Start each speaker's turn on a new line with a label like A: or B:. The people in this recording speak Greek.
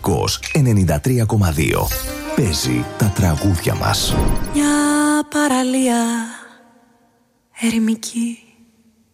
A: Αθηναϊκός 93,2. Παίζει τα τραγούδια μας.
B: Μια παραλία ερημική